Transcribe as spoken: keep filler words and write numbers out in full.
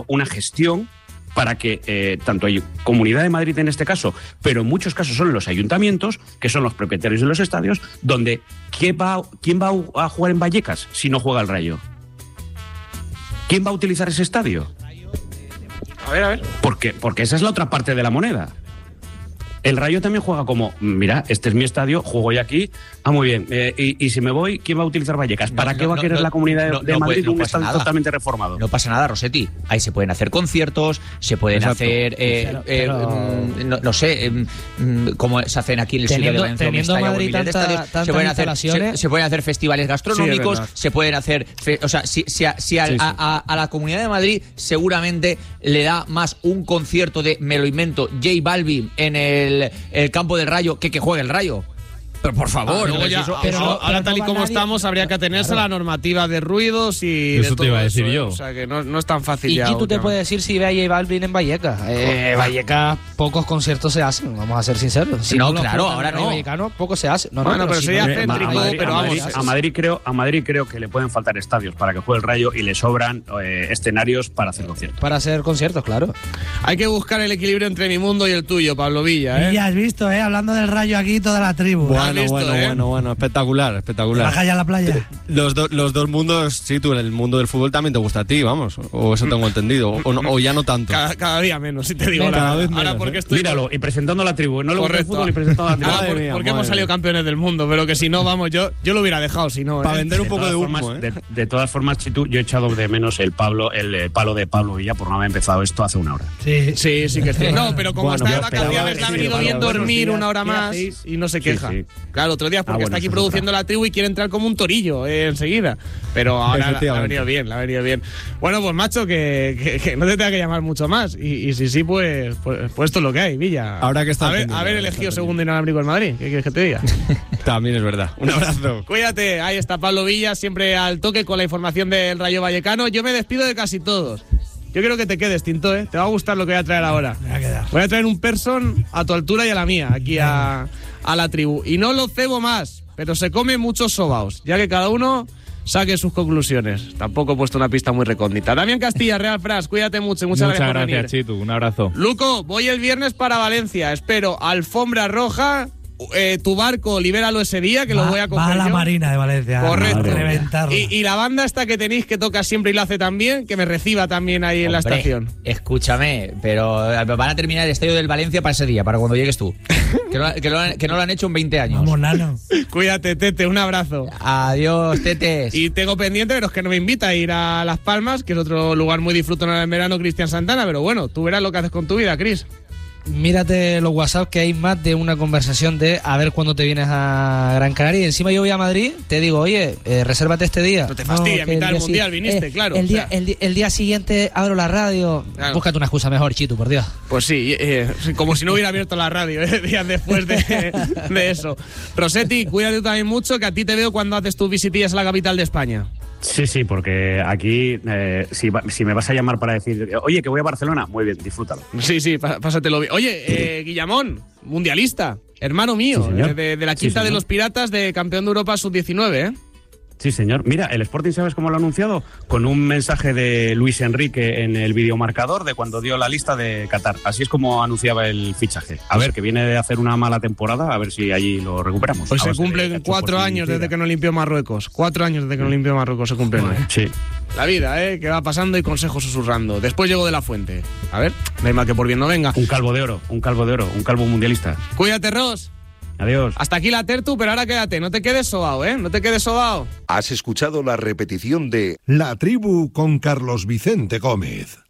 una gestión para que eh, tanto hay Comunidad de Madrid en este caso, pero en muchos casos son los ayuntamientos, que son los propietarios de los estadios, donde ¿quién va, quién va a jugar en Vallecas si no juega el Rayo? ¿Quién va a utilizar ese estadio? A ver, a ver. Porque, porque esa es la otra parte de la moneda. El Rayo también juega como, mira, este es mi estadio, juego yo aquí, ah, muy bien, eh, y, y si me voy, ¿quién va a utilizar Vallecas? ¿Para no, qué va no, a querer no, la Comunidad de, no, de Madrid no, no un estadio nada. totalmente reformado? No pasa nada, Rossetti. Ahí se pueden hacer conciertos, se pueden Exacto. hacer, eh, pero, pero... Eh, no, no sé, eh, como se hacen aquí en el sitio de Valencia, teniendo Madrid tanta, estadios, se, pueden hacer, se, se pueden hacer festivales gastronómicos, sí, se pueden hacer, fe, o sea, si, si, a, si a, sí, sí. A, a, a la Comunidad de Madrid seguramente le da más un concierto de, me lo invento, J Balvin en el, el campo del Rayo que que juegue el Rayo. Pero por favor, ah, ya, eso, pero, eso, pero ahora tal y como nadie, estamos habría que atenerse claro. a la normativa de ruidos y eso de te todo iba a decir eso, yo. O sea que no, no es tan fácil. Y ya, tú te puedes decir si ve a J Balvin en Vallecas. Eh, Vallecas pocos conciertos se hacen, vamos a ser sinceros. Si no, claro, ahora no. Vallecano poco se hace. No, bueno, no, pero, pero sería si céntrico, Madrid, pero a Madrid, vamos. A Madrid creo, a Madrid creo que le pueden faltar estadios para que juegue el Rayo y le sobran eh, escenarios para hacer conciertos. Para hacer conciertos, claro. Hay que buscar el equilibrio entre mi mundo y el tuyo, Pablo Villa. ¿eh? Y ya has visto, eh, hablando del Rayo aquí toda la tribu. Bueno, visto, bueno, ¿eh? bueno, bueno, espectacular. Espectacular. ¿Baja ya a la playa? Los, do, los dos mundos, sí, tú, el mundo del fútbol también te gusta a ti, vamos. O eso tengo entendido. O, no, o ya no tanto. Cada, cada día menos, si te digo Venga, la cada verdad. vez Ahora menos, porque ¿eh? estoy. Míralo, y presentando la tribu. No le gusta el fútbol y presentando la tribu. Ah, por, mía, porque hemos salido campeones del mundo, pero que si no, vamos, yo, yo lo hubiera dejado, si no. Para ¿eh? vender un de poco de humo, formas, ¿eh? de, de todas formas, Chitu, yo he echado de menos el Pablo, el, el palo de Pablo Villa por no haber empezado esto hace una hora. Sí, sí, sí que estoy. No, pero como bueno, está de pero, vacaciones, pero, le ha sí, venido vale, bien vale, dormir días, una hora más y no se queja. Sí, sí. Claro, otro día porque ah, bueno, está aquí eso produciendo la tribu y quiere entrar como un torillo eh, enseguida. Pero ahora le ha venido bien, le ha venido bien. Bueno, pues macho, que, que, que no te tenga que llamar mucho más. Y, y si sí, pues, pues, pues esto es lo que hay, Villa. Ahora que está haber, haber elegido segundo inalámbrico en Madrid. ¿Qué quieres que te diga? También es verdad. Un abrazo. Cuídate, ahí está Pablo Villa, siempre al toque con la información del Rayo Vallecano. Yo me despido de casi todos. Yo quiero que te quedes, Tinto, ¿eh? Te va a gustar lo que voy a traer ahora. Me va a quedar. Voy a traer un person a tu altura y a la mía, aquí a, a la tribu. Y no lo cebo más, pero se come muchos sobaos, ya que cada uno saque sus conclusiones. Tampoco he puesto una pista muy recóndita. Damián Castilla, Real Fras, cuídate mucho y muchas, muchas gracias por gracias, venir. Chitu. Un abrazo. Luco, voy el viernes para Valencia. Espero alfombra roja. Eh, tu barco, libéralo ese día, que va, lo voy a coger va a la yo. Marina de Valencia. Correcto. Reventarla. Y, y la banda esta que tenéis que toca siempre y lo hace también, que me reciba también ahí en Hombre, la estación. Escúchame, pero van a terminar el estadio del Valencia para ese día, para cuando llegues tú. Que no, que, lo han, que no lo han hecho en veinte años. Vamos, nano. Cuídate, Tete, un abrazo. Adiós, Tetes. Y tengo pendiente, pero es que no me invita a ir a Las Palmas, que es otro lugar muy disfrutón en verano, Cristian Santana, pero bueno, tú verás lo que haces con tu vida, Cris. Mírate los WhatsApp, que hay más de una conversación de a ver cuándo te vienes a Gran Canaria. Y encima yo voy a Madrid, te digo, oye, eh, resérvate este día. No te fastidia, no, a mitad del mundial si... viniste, eh, claro. El día, o sea. el, di- el día siguiente abro la radio. Claro. Búscate una excusa mejor, Chitu, por Dios. Pues sí, eh, como si no hubiera abierto la radio eh, días después de, de eso. Rossetti, cuídate también mucho, que a ti te veo cuando haces tus visitillas a la capital de España. Sí, sí, porque aquí, eh, si, si me vas a llamar para decir, oye, que voy a Barcelona, muy bien, disfrútalo. Sí, sí, pásatelo bien. Oye, eh, Guillamón, mundialista, hermano mío, sí, eh, de, de la quinta sí, de los Piratas, de campeón de Europa sub diecinueve, ¿eh? Sí, señor. Mira, el Sporting, ¿sabes cómo lo ha anunciado? Con un mensaje de Luis Enrique en el videomarcador de cuando dio la lista de Qatar. Así es como anunciaba el fichaje. A ver, que viene de hacer una mala temporada, a ver si allí lo recuperamos. Pues se cumplen cuatro años desde que nos limpió Marruecos. Cuatro años desde que nos limpió Marruecos se cumplen hoy. Sí. La vida, ¿eh? Que va pasando y consejos susurrando. Después llegó De La Fuente. A ver, no hay mal que por bien no venga. Un calvo de oro, un calvo de oro, un calvo mundialista. Cuídate, Ross. Adiós. Hasta aquí la tertu, pero ahora quédate. No te quedes sobao, ¿eh? No te quedes sobao. Has escuchado la repetición de La Tribu con Carlos Vicente Gómez.